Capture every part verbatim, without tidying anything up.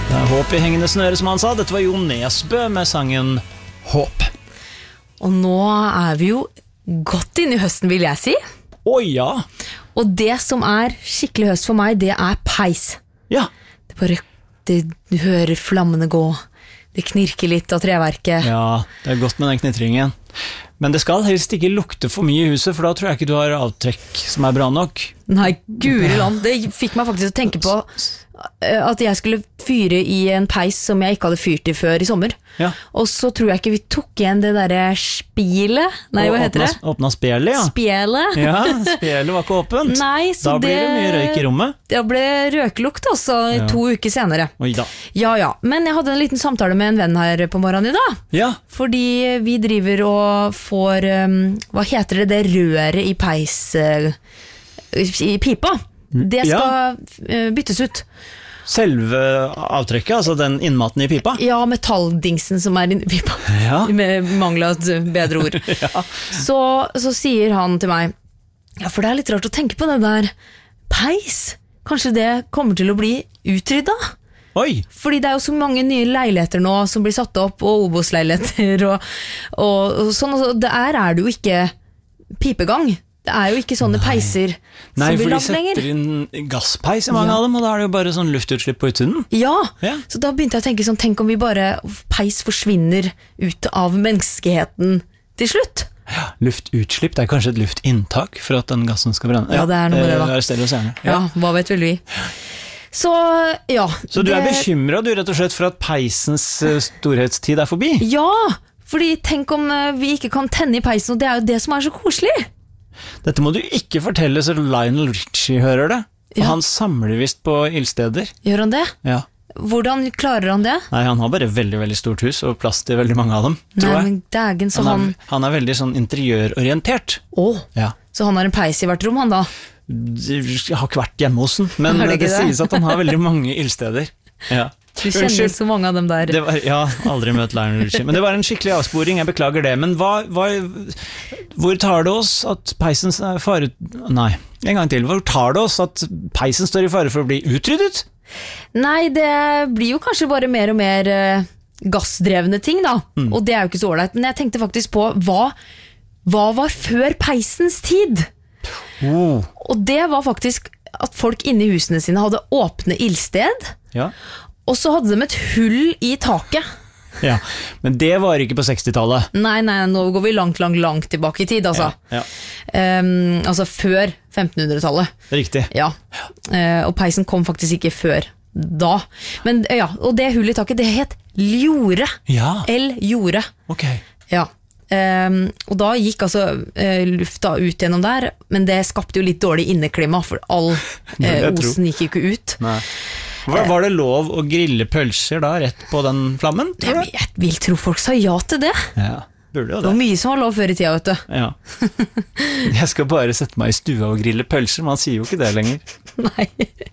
Det er håp i hengende snøre, som han sa. Dette var Jo Nesbø med sangen Håp. Og nå er vi jo godt inn i høsten, vil jeg si. Å ja. Og det som er skikkelig høst for meg, det er peis. Ja. Det bare, det, du hører flammene gå. Det knirker litt av treverket. Ja, det er godt med den knitringen. Men det skal helst ikke lukte for mye i huset, for da tror jeg ikke du har avtrekk som er bra nok. Nei, guri land, det fikk meg faktisk å tenke på at jeg skulle fyre i en peis som jeg ikke hadde fyrt i før i sommer. Ja. Og så tror jeg ikke vi tok igjen det der spielet. Nei, hva heter det? Åpna spjelet, ja. Spjelet. Ja, spjelet var ikke åpent. Nei, så da blir det, det mye røyk i rommet. Det ble røkelukt også Ja. to uker senere. Oi da. Ja, ja. Men jeg hadde en liten samtale med en venn her på morgenen i dag. Ja. Fordi vi driver og får, um, hva heter det, det røret i peis, uh, i pipa. Det skal uh, byttes ut. Selve avtrekket, altså den innmaten i pipa? Ja, metalldingsen som er i pipa. Ja. Med mangel av et bedre ord. Ja. Så, så sier han til meg, ja, for det er litt rart å tenke på det der peis. Kanskje det kommer til å bli utryddet? Oi! Fordi det er jo så mange nye leiligheter nå som blir satt opp, og Obos-leiligheter, og, og, og sånn, og der er det jo ikke pipegang. Det er jo ikke sånne Nei. peiser Nei, som blir for de lagd lenger. setter inn gasspeis i mange Ja. av dem, og da er det jo bare sånn luftutslipp på utsiden. Ja, Ja. så da begynte jeg å tenke sånn, tenk om vi bare, peis forsvinner ut av menneskeheten til slutt. Ja, luftutslipp, det er kanskje et luftinntak for at den gassen skal brenne. Ja, det er noe med det da. Det er stereo scene. Ja, hva vet vel vi. Så, ja. Så du det- er bekymret, du, rett og slett, for at peisens eh, storhetstid er forbi? Ja, fordi tenk om eh, vi ikke kan tenne i peisen, og det er jo det som er så koselig. Dette må du ikke fortelle så Lionel Richie hører det. For Ja. han samler visst på ildsteder. Gjør han det? Ja. Hvordan klarer han det? Nei, han har bare veldig, veldig stort hus, og plass til veldig mange av dem, tror Nei, jeg. men dagen, så Han han... er, han er veldig sånn interiørorientert. Åh, Ja. så han har en peis i hvert rom, han da. Jeg har ikke vært hjemme hos den, men Er det, det ikke det? sies at han har veldig mange ildsteder. Ja. Du kjenner Unnskyld. så mange av dem der. Det var, ja, aldri møtt Lionel Richie. Men det var en skikkelig avsporing, jeg beklager det. Men hva, hva, hvor tar det oss at peisen er fare... Nei, en gang til. Hvor tar det oss at peisen står i fare for å bli utryddet? Nei, det blir jo kanskje bare mer og mer eh, gassdrevne ting da. Mm. Og det er jo ikke så ordentlig. Men jeg tenkte faktisk på, hva, hva var før peisens tid? Oh. Og det var faktisk at folk inne i husene sine hadde åpne ildsted, Ja. og så hadde de et hull i taket. ja, men det var ikke på sekstitallet. Nei, nei, nå går vi langt, langt, langt tilbake i tid, altså. Ja, Um, altså før femtenhundretallet. riktig. Ja, Eh, og peisen kom faktisk ikke før da. Men ja, og det hullet i taket, det het ljore. Ja, L-jorde. ok. Ja. Um, og da gikk altså eh, lufta ut gjennom der, men det skapte jo litt dårlig inneklima, for all Det vil eh, jeg tro. osen gikk jo ikke ut. Nei. Var, var det lov å grille pølser da, rett på den flammen? tror Jeg, du? jeg vil tro folk sa ja til det. Ja, burde jo Det det. var mye som var lov før i tida, vet du. Ja. Jeg skal bare sette meg i stua og grille pølser, man sier jo ikke det lenger. Nei.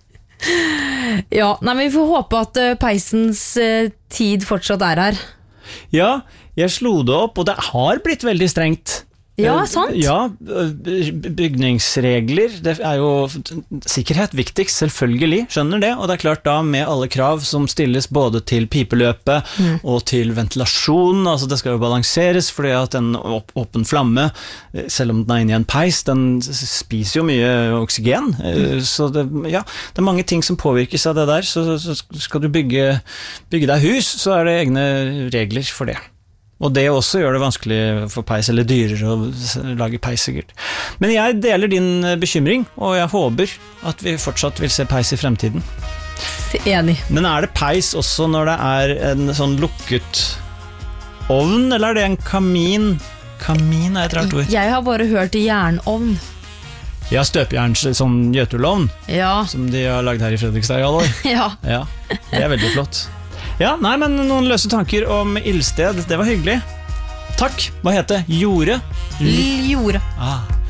Ja, nei, men vi får håpe at eh, peisens eh, tid fortsatt er her. Ja, jeg slo det opp, og det har blitt veldig strengt. Ja, Eh, sant? Ja, eh, bygningsregler, det er jo sikkerhet viktigst, selvfølgelig, skjønner det, og det er klart da med alle krav som stilles både til pipeløpet Mm. og til ventilasjon, altså det skal jo balanseres, fordi at en åp åpen flamme, eh, selv om den er inne i en peis, den s- spiser jo mye oksygen, eh, så det, ja, det er mange ting som påvirkes av det der, så, så skal du bygge, bygge deg hus, så er det egne regler for det. Og det også gjør det vanskelig for peis, eller dyrere å s- lage peis sikkert. Men jeg deler din eh, bekymring, og jeg håper at vi fortsatt vil se peis i fremtiden. Enig. Men er det peis også når det er en sånn lukket ovn, eller er det en kamin? Kamin er et rart ord. Jeg har bare hørt jernovn. Ja, støpejerns sånn gjøtulovn, Ja, som de har lagd her i Fredrikstad i alle år. ja. Ja, det er veldig flott. Ja, nei, men noen løse tanker om ildsted, det var hyggelig. Takk, hva heter det? Jorde? Ljorde. Ah.